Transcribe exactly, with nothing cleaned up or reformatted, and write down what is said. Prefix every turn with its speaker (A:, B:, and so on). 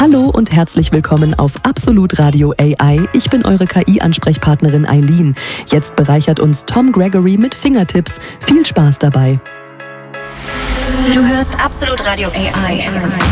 A: Hallo und herzlich willkommen auf Absolut Radio A I. Ich bin eure K I-Ansprechpartnerin Eileen. Jetzt bereichert uns Tom Gregory mit Fingertipps. Viel Spaß dabei.
B: Du hörst Absolut Radio A I.